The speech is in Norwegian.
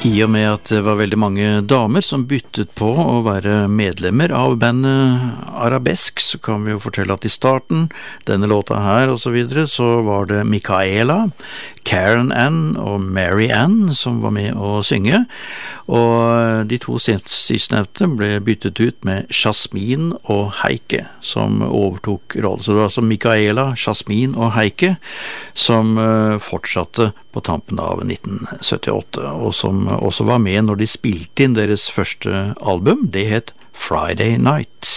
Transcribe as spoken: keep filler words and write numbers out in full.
I og med at det var veldig mange damer som byttet på å være medlemmer av bandet Arabesk, så kan vi jo fortelle at i starten, denne låta her og så videre, så var det Michaela, Karen Ann og Mary Ann som var med å synge, og de to sistnevnte ble byttet ut med Jasmine og Heike som overtok rollen. Så det var altså Michaela, Jasmine og Heike som fortsatte på tampen av nitten syttiåtte, og som også var med når de spilte inn deres første album. Det het Friday Night.